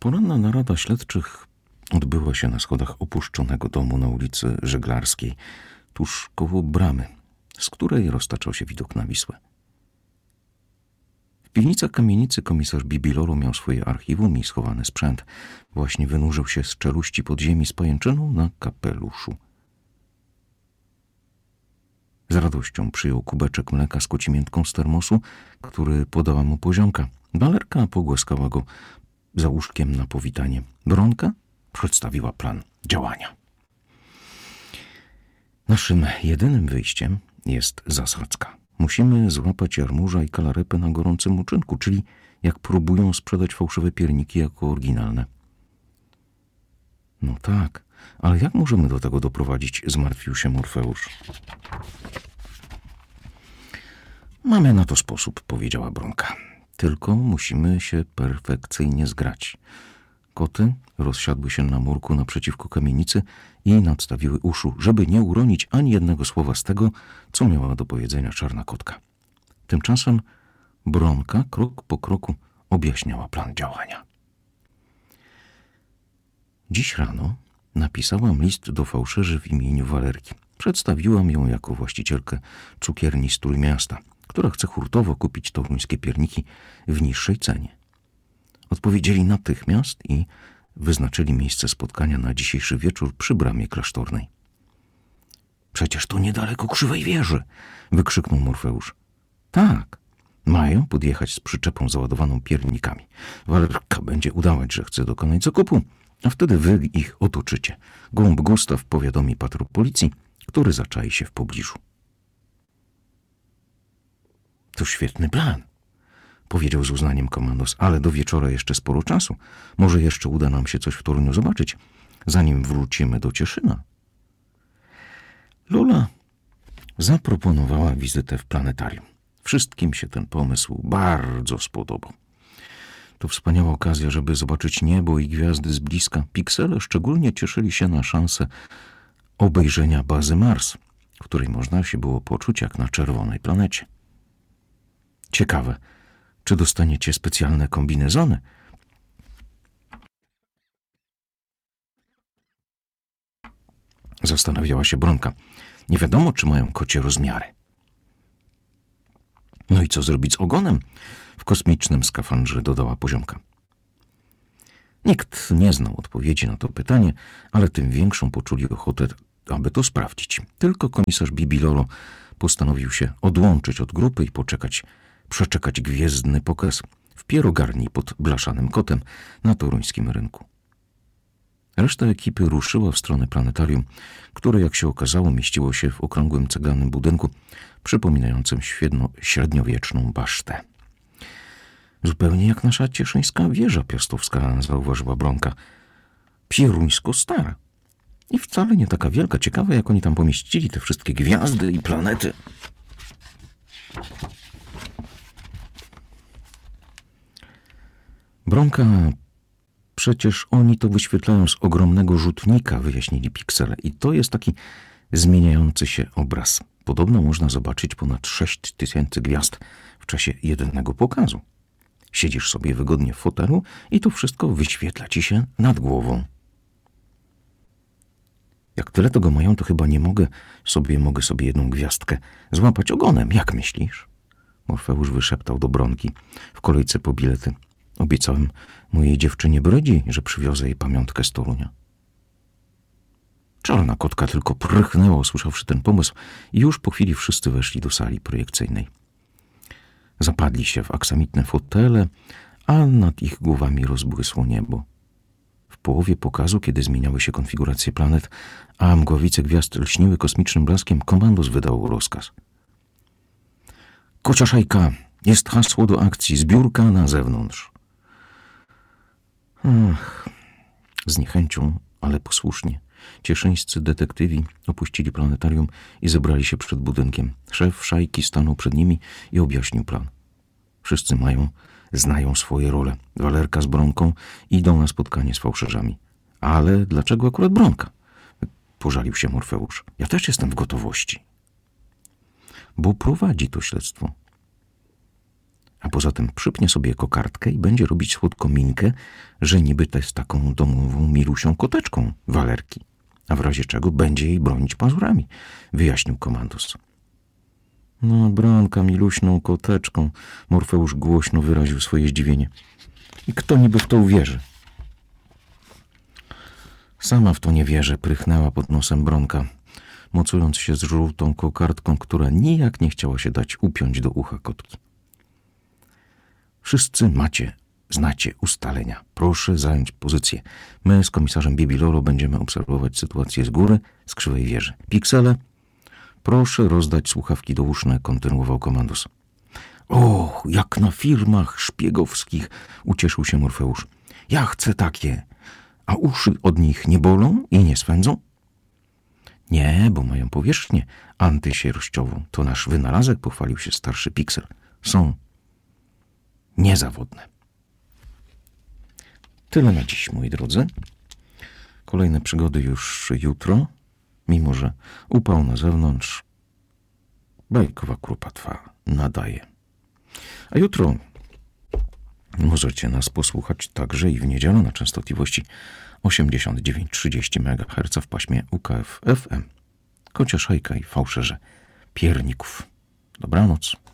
Poranna narada śledczych odbyła się na schodach opuszczonego domu na ulicy Żeglarskiej, tuż koło bramy, z której roztaczał się widok na Wisłę. W piwnicach kamienicy komisarz Bibiloro miał swoje archiwum i schowany sprzęt. Właśnie wynurzył się z czeluści podziemi z pajęczyną na kapeluszu. Z radością przyjął kubeczek mleka z kocimiętką z termosu, który podała mu Poziomka. Walerka pogłaskała go za łóżkiem na powitanie. Bronka przedstawiła plan działania. Naszym jedynym wyjściem jest zasadzka. Musimy złapać jarmuża i kalarepę na gorącym uczynku, czyli jak próbują sprzedać fałszywe pierniki jako oryginalne. No tak, ale jak możemy do tego doprowadzić? Zmartwił się Morfeusz. Mamy na to sposób, powiedziała Bronka. Tylko musimy się perfekcyjnie zgrać. Koty rozsiadły się na murku naprzeciwko kamienicy i nadstawiły uszu, żeby nie uronić ani jednego słowa z tego, co miała do powiedzenia czarna kotka. Tymczasem Bronka krok po kroku objaśniała plan działania. Dziś rano napisałam list do fałszerzy w imieniu Walerki. Przedstawiłam ją jako właścicielkę cukierni z Trójmiasta, która chce hurtowo kupić toruńskie pierniki w niższej cenie. Odpowiedzieli natychmiast i wyznaczyli miejsce spotkania na dzisiejszy wieczór przy bramie klasztornej. Przecież to niedaleko Krzywej Wieży! Wykrzyknął Morfeusz. Tak, mają podjechać z przyczepą załadowaną piernikami. Walerka będzie udawać, że chce dokonać zakupu, a wtedy wy ich otoczycie. Gołąb Gustaw powiadomi patrol policji, który zaczai się w pobliżu. To świetny plan, powiedział z uznaniem komandos, ale do wieczora jeszcze sporo czasu. Może jeszcze uda nam się coś w Toruniu zobaczyć, zanim wrócimy do Cieszyna. Lola zaproponowała wizytę w planetarium. Wszystkim się ten pomysł bardzo spodobał. To wspaniała okazja, żeby zobaczyć niebo i gwiazdy z bliska. Piksele szczególnie cieszyli się na szansę obejrzenia bazy Mars, w której można się było poczuć jak na czerwonej planecie. Ciekawe, czy dostaniecie specjalne kombinezony? Zastanawiała się Bronka. Nie wiadomo, czy mają kocie rozmiary. No i co zrobić z ogonem? W kosmicznym skafandrze dodała Poziomka. Nikt nie znał odpowiedzi na to pytanie, ale tym większą poczuli ochotę, aby to sprawdzić. Tylko komisarz Bibiloro postanowił się odłączyć od grupy i przeczekać gwiezdny pokaz w pierogarni pod blaszanym kotem na toruńskim rynku. Reszta ekipy ruszyła w stronę planetarium, które, jak się okazało, mieściło się w okrągłym ceglanym budynku przypominającym średniowieczną basztę. Zupełnie jak nasza cieszyńska wieża piastowska, zauważyła Bronka. Pieruńsko stara. I wcale nie taka wielka. Ciekawe, jak oni tam pomieścili te wszystkie gwiazdy i planety. Bronka, przecież oni to wyświetlają z ogromnego rzutnika, wyjaśnili Piksele. I to jest taki zmieniający się obraz. Podobno można zobaczyć ponad 6000 gwiazd w czasie jednego pokazu. Siedzisz sobie wygodnie w fotelu i to wszystko wyświetla ci się nad głową. Jak tyle tego mają, to chyba mogę sobie jedną gwiazdkę złapać ogonem. Jak myślisz? Morfeusz wyszeptał do Bronki w kolejce po bilety. Obiecałem mojej dziewczynie Brydzi, że przywiozę jej pamiątkę z Torunia. Czarna kotka tylko prychnęła, usłyszawszy ten pomysł i już po chwili wszyscy weszli do sali projekcyjnej. Zapadli się w aksamitne fotele, a nad ich głowami rozbłysło niebo. W połowie pokazu, kiedy zmieniały się konfiguracje planet, a mgławice gwiazd lśniły kosmicznym blaskiem, komandos wydał rozkaz. Kocia szajka, jest hasło do akcji, zbiórka na zewnątrz. Z niechęcią, ale posłusznie, cieszyńscy detektywi opuścili planetarium i zebrali się przed budynkiem. Szef szajki stanął przed nimi i objaśnił plan. Wszyscy znają swoje role. Walerka z Bronką idą na spotkanie z fałszerzami. Ale dlaczego akurat Bronka? Pożalił się Morfeusz. Ja też jestem w gotowości. Bo prowadzi to śledztwo. A A poza tym przypnie sobie kokardkę i będzie robić słodko minkę, że niby to jest taką domową Milusią koteczką Walerki, a w razie czego będzie jej bronić pazurami, wyjaśnił komandos. No, Bronka Miluśną koteczką, Morfeusz głośno wyraził swoje zdziwienie. I kto niby w to uwierzy? Sama w to nie wierzę, prychnęła pod nosem Bronka, mocując się z żółtą kokardką, która nijak nie chciała się dać upiąć do ucha kotki. Wszyscy znacie ustalenia. Proszę zająć pozycję. My z komisarzem Bibiloro będziemy obserwować sytuację z góry, z krzywej wieży. Piksele, proszę rozdać słuchawki douszne, kontynuował komandos. Och, jak na firmach szpiegowskich, ucieszył się Morfeusz. Ja chcę takie. A uszy od nich nie bolą i nie swędzą? Nie, bo mają powierzchnię antysierściową. To nasz wynalazek, pochwalił się starszy Piksel. Są niezawodne. Tyle na dziś, moi drodzy. Kolejne przygody już jutro, mimo że upał na zewnątrz, bajkowa krupa trwa, nadaje. A jutro możecie nas posłuchać także i w niedzielę na częstotliwości 89,30 MHz w paśmie UKF FM. Kocia Szajka i fałszerze pierników. Dobranoc.